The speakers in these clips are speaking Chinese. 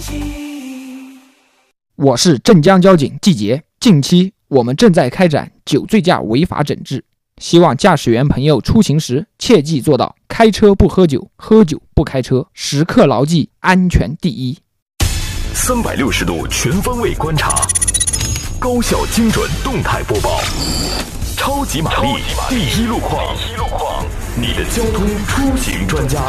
我是镇江交警季杰，近期我们正在开展酒醉驾违法整治，希望驾驶员朋友出行时切记做到开车不喝酒，喝酒不开车，时刻牢记安全第一。 360度全方位观察，高效精准动态播报，超级玛丽第一路况，你的交通出行专家。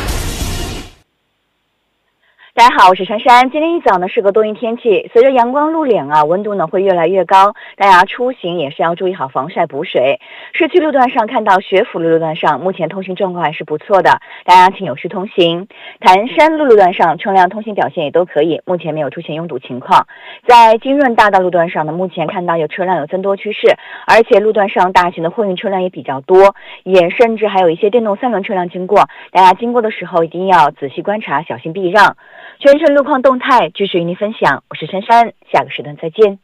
大家好，我是珊珊。今天一早呢是个多云天气，随着阳光露脸温度呢会越来越高，大家出行也是要注意好防晒补水。市区路段上看到学府路段上目前通行状况还是不错的，大家请有序通行。潭山路段上车辆通行表现也都可以，目前没有出现拥堵情况。在金润大道路段上呢，目前看到有车辆有增多趋势，而且路段上大型的货运车辆也比较多，也甚至还有一些电动3轮车辆经过，大家经过的时候一定要仔细观察，小心避让。全程路况动态继续与您分享，我是珊珊，下个时段再见。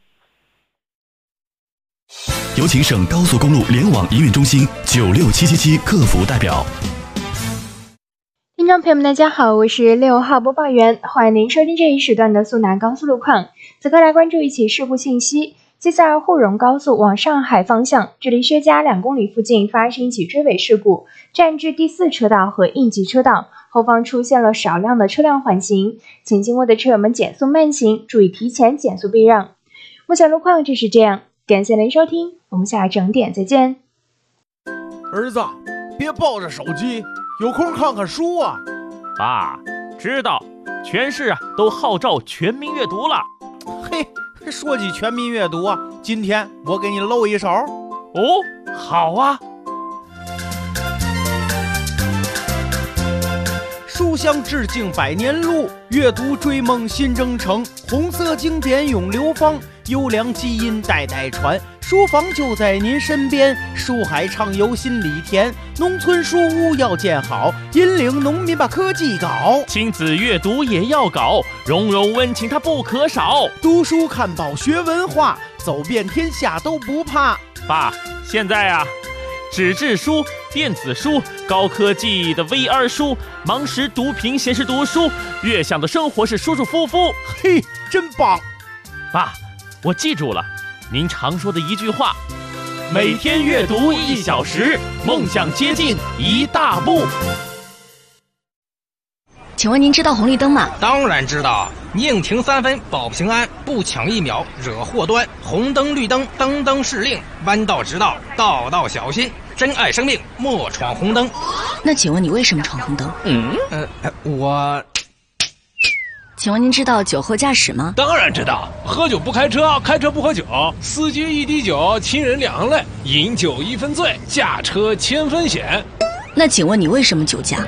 有请省高速公路联网营运中心96777客服代表。 听众朋友们大家好，我是6号播报员，欢迎您收听这一时段的苏南高速路况。此刻来关注一起事故信息，接下来沪蓉高速往上海方向，距离薛家2公里附近发生一起追尾事故，占据第4车道和应急车道，后方出现了少量的车辆缓行，请经过的车友们减速慢行，注意提前减速避让。目前路况就是这样，感谢您收听，我们下整点再见。 儿子，别抱着手机，有空看看书啊。 爸，知道，全市都号召全民阅读了。 嘿，说起全民阅读今天我给你露一手。 哦，好啊。 书香致敬百年路，阅读追梦新征程，红色经典永流芳，优良基因代代传，书房就在您身边，书海畅游心里甜，农村书屋要建好，引领农民把科技搞， 亲子阅读也要搞，融融温情它不可少， 读书看报学文化，走遍天下都不怕。 爸，现在纸质书、电子书、高科技的 VR 书，盲识读屏显示读书，悦享的生活是舒舒服服。 嘿，真棒！ 爸，我记住了您常说的一句话：每天阅读1小时，梦想接近一大步。 请问您知道红绿灯吗？ 当然知道，宁停3分保平安，不抢1秒惹祸端。红灯绿灯灯灯是令，弯道直道道道小心，珍爱生命莫闯红灯。 那请问你为什么闯红灯？请问您知道酒后驾驶吗？ 当然知道，喝酒不开车，开车不喝酒，司机1滴酒，亲人2泪，饮酒1分醉，驾车1000分险。 那请问你为什么酒驾？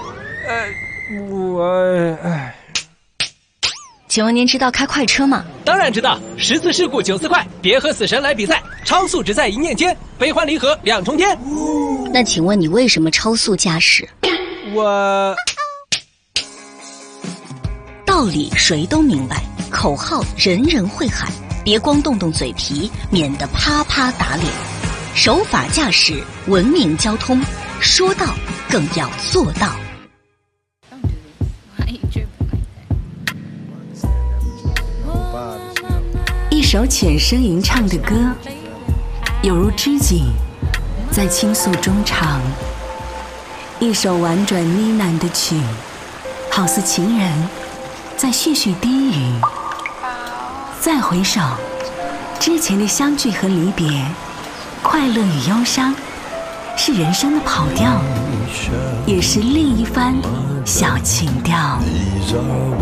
请问您知道开快车吗？ 当然知道，10次事故9次快，别和死神来比赛，超速只在一念间，悲欢离合2重天。 那请问你为什么超速驾驶？道理谁都明白，口号人人会喊，别光动动嘴皮，免得啪啪打脸。守法驾驶，文明交通，说到更要做到。 一首浅声吟唱的歌，有如知己在倾诉衷肠；一首婉转呢喃的曲，好似情人在絮絮低语。再回首，之前的相聚和离别，快乐与忧伤，是人生的跑调，也是另一番小情调。